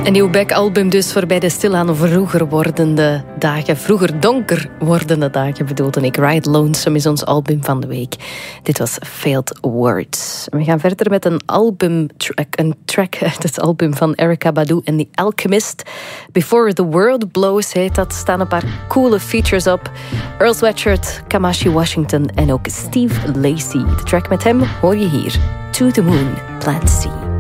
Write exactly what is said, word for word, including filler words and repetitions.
Een nieuw Beck-album dus voorbij de stilaan vroeger wordende dagen. Vroeger donker wordende dagen bedoelde ik. Ride Lonesome is ons album van de week. Dit was Failed Words. We gaan verder met een albumtrack, een track uit het album van Erykah Badu en The Alchemist. Before the World Blows heet dat. Staan een paar coole features op. Earl Sweatshirt, Kamasi Washington en ook Steve Lacy. De track met hem hoor je hier. To the Moon, Plant C.